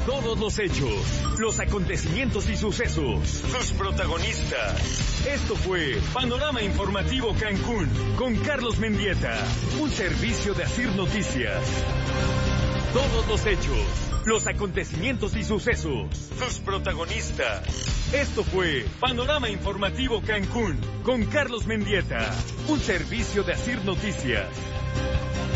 Todos los hechos, los acontecimientos y sucesos, sus protagonistas. Esto fue Panorama Informativo Cancún con Carlos Mendieta, un servicio de Asir Noticias. Todos los hechos, los acontecimientos y sucesos, sus protagonistas. Esto fue Panorama Informativo Cancún con Carlos Mendieta, un servicio de Asir Noticias.